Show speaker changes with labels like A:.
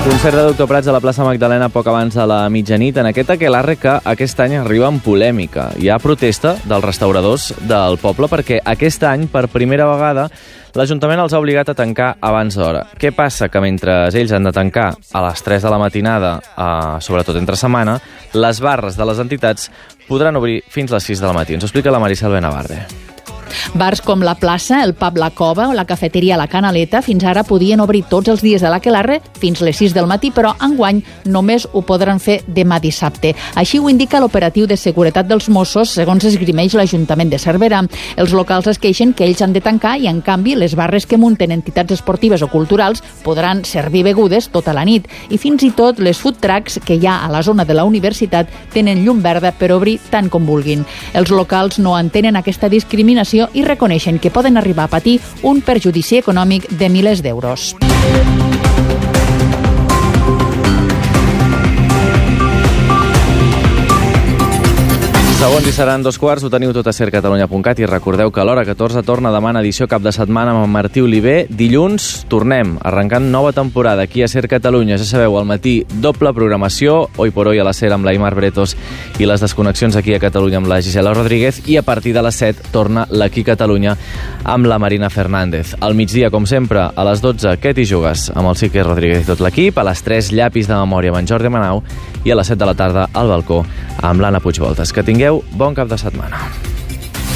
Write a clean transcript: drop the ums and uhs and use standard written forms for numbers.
A: Concert de Doctor Prats a la plaça Magdalena poc abans de la mitjanit. En aquest aquelarre que aquest any arriba amb polèmica. Hi ha protesta dels restauradors del poble perquè aquest any, per primera vegada, l'Ajuntament els ha obligat a tancar abans d'hora. Què passa? Que mentre ells han de tancar a les 3 de la matinada, sobretot entre setmana, les barres de les entitats podran obrir fins a les 6 del matí. Ens ho explica la Maricel Benavarde.
B: Bars com la plaça, el pub La Cova o la cafeteria La Canaleta fins ara podien obrir tots els dies de l'aquelarre fins les 6 del matí, però enguany només ho podran fer demà dissabte. Així ho indica l'operatiu de seguretat dels Mossos, segons esgrimeix l'Ajuntament de Cervera. Els locals es queixen que ells han de tancar i, en canvi, les barres que munten entitats esportives o culturals podran servir begudes tota la nit. I fins i tot les food trucks que hi ha a la zona de la universitat tenen llum verda per obrir tant com vulguin. Els locals no entenen aquesta discriminació i reconeixen que poden arribar a patir un perjudici econòmic de milers d'euros.
A: Segons i seran 2:15, ho teniu tot a sercatalunya.cat i recordeu que a l'hora 14 torna demà en edició cap de setmana amb en Martí Oliver. Dilluns tornem, arrencant nova temporada aquí a Ser Catalunya. Ja sabeu, al matí doble programació, Hoy por Hoy a la Ser amb l'Aimar Bretos i les desconnexions aquí a Catalunya amb la Gisela Rodríguez, i a partir de les 7 torna l'Aquí Catalunya amb la Marina Fernández. Al migdia, com sempre, a les 12, Què t'hi jugues? Amb el Sique Rodríguez i tot l'equip. A les 3, Llapis de memòria amb en Jordi Manau, i a les 7 de la tarda, al balcó amb l'Anna Puigvoltes. Que tingueu bon cap de setmana.